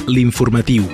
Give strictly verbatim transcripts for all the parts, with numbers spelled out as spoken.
L'informatiu.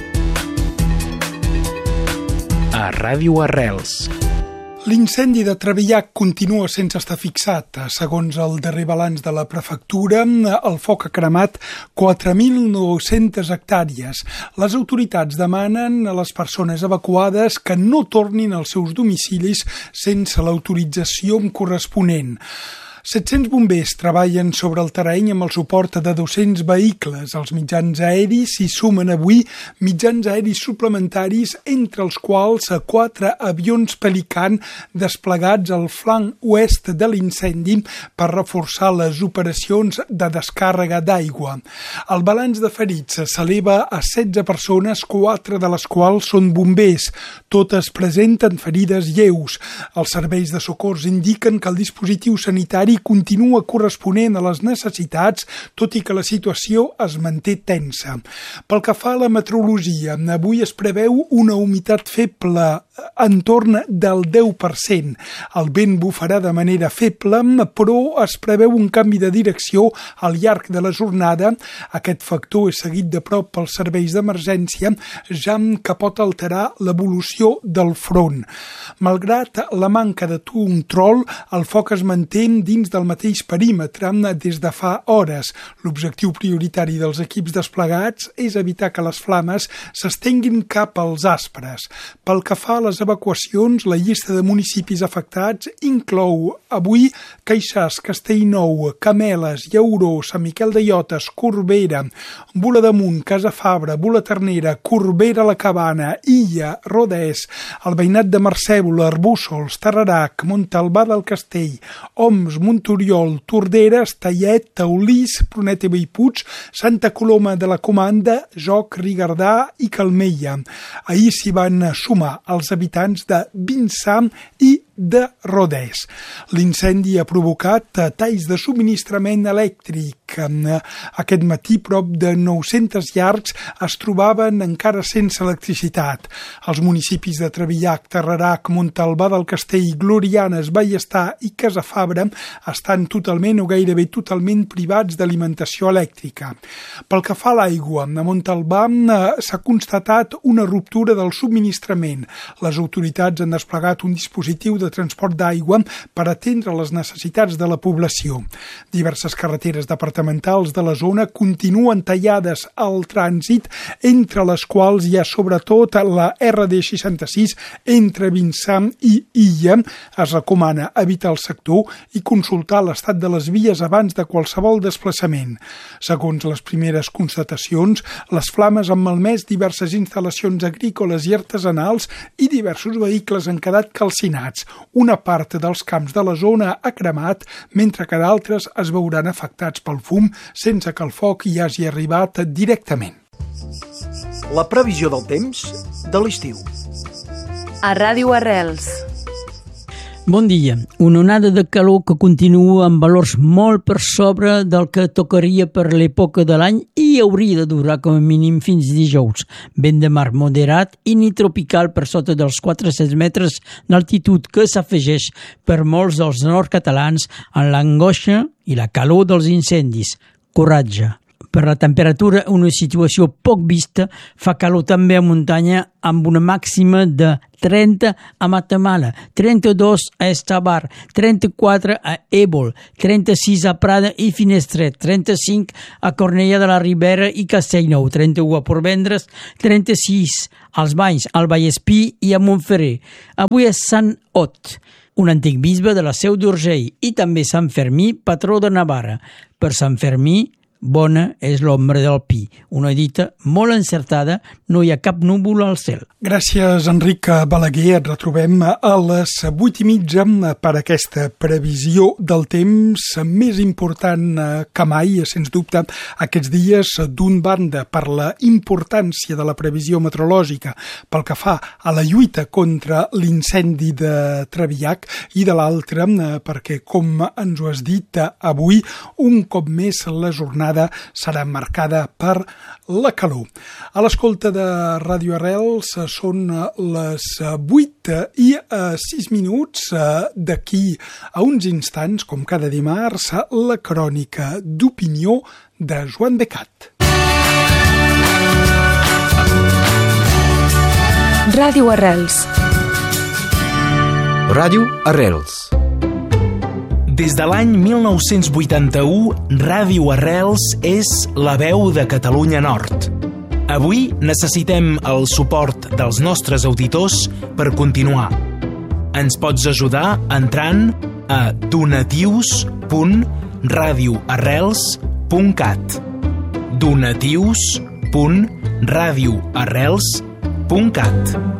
A Ràdio Arrels. L'incendi de Trevillac continua sense estar fixat. Segons el darrer balanç de la prefectura, el foc ha cremat quatre mil nou-centes hectàrees. Les autoritats demanen a les persones evacuades que no tornin als seus domicilis sense l'autorització corresponent. set-cents bombers treballen sobre el terreny amb el suport de dos-cents vehicles. Els mitjans aeris s'hi sumen avui mitjans aeris suplementaris, entre els quals quatre avions Pelican desplegats al flanc oest de l'incendi per reforçar les operacions de descàrrega d'aigua. El balanç de ferits s'eleva a setze persones, quatre de les quals són bombers. Totes presenten ferides lleus. Els serveis de socors indiquen que el dispositiu sanitari continua corresponent a les necessitats, tot i que la situació es manté tensa. Pel que fa a la meteorologia, avui es preveu una humitat feble entorn del deu per cent. El vent bufarà de manera feble, però es preveu un canvi de direcció al llarg de la jornada. Aquest factor és seguit de prop pels serveis d'emergència, ja que pot alterar l'evolució del front. Malgrat la manca de control, el foc es manté dins del mateix perímetre des de fa hores. L'objectiu prioritari dels equips desplegats és evitar que les flames s'estenguin cap als aspres. Pel que fa a les evacuacions, la llista de municipis afectats inclou avui Queixàs, Castellnou, Cameles, Llauró, Sant Miquel de Llotes, Corbera, Bolademunt, Casa Fabra, Bulaternera, Corbera la Cabana, Illa, Rodès, el veïnat de Mercèbola, Arbússols, Tarerac, Montalbà del Castell, Oms, Montoriol, Torderes, Tallet, Taulís, Prunet i Bellpuig, Santa Coloma de la Comanda, Joc, Rigardà i Calmella. Ahir s'hi van sumar els habitants de Vinçà i de Rodès. L'incendi ha provocat talls de subministrament elèctric. Aquest matí, prop de nou-centes llars es trobaven encara sense electricitat. Els municipis de Trevillac, Tarerac, Montalbà del Castell, Glorianes, Ballestar i Casa Fabra estan totalment o gairebé totalment privats d'alimentació elèctrica. Pel que fa a l'aigua, a Montalbà s'ha constatat una ruptura del subministrament. Les autoritats han desplegat un dispositiu de de transport d'aigua per atendre les necessitats de la població. Diverses carreteres departamentals de la zona continuen tallades al trànsit, entre les quals hi ha sobretot la erre de seixanta-sis entre Vinçà i Illa. Es recomana evitar el sector i consultar l'estat de les vies abans de qualsevol desplaçament. Segons les primeres constatacions, les flames han malmès diverses instal·lacions agrícoles i artesanals i diversos vehicles han quedat calcinats. Una part dels camps de la zona ha cremat, mentre que d'altres es veuran afectats pel fum sense que el foc hi hagi arribat directament. La previsió del temps de l'estiu. A Ràdio Arrels. Bon dia. Una onada de calor que continua amb valors molt per sobre del que tocaria per l'època de l'any i hauria de durar com a mínim fins dijous. Vent de mar moderat i ni tropical per sota dels quatre-cents metres d'altitud que s'afegeix per molts dels nord-catalans en l'angoixa i la calor dels incendis. Coratge. Per la temperatura, una situació poc vista, fa calor també a muntanya amb una màxima de trenta a Matamala, trenta-dos a Estavar, trenta-quatre a Ébol, trenta-sis a Prada i Finestret, trenta-cinc a Cornellà de la Ribera i Castellnou, trenta-u a Portvendres, trenta-sis als Banys, al Vallespí i a Montferrer. Avui és Sant Ot, un antic bisbe de la Seu d'Urgell, i també Sant Fermí, patró de Navarra. Per Sant Fermí, bona és l'ombra del pi. Una dita molt encertada, no hi ha cap núvol al cel. Gràcies, Enric Balaguer. Et retrobem a les vuit i mitja per aquesta previsió del temps més important que mai, sens dubte, aquests dies, d'un banda per la importància de la previsió meteorològica pel que fa a la lluita contra l'incendi de Trevillac i de l'altra perquè, com ens ho has dit avui, un cop més la jornada serà marcada per la calor. A l'escolta de Ràdio Arrels són les vuit i sis minuts. D'aquí a uns instants, com cada dimarts, la crònica d'opinió de Joan Becat. Ràdio Arrels. Ràdio Arrels. Des de l'any mil nou-cents vuitanta-u, Ràdio Arrels és la veu de Catalunya Nord. Avui necessitem el suport dels nostres auditors per continuar. Ens pots ajudar entrant a donatius punt radioarrels punt cat. donatius punt radioarrels punt cat.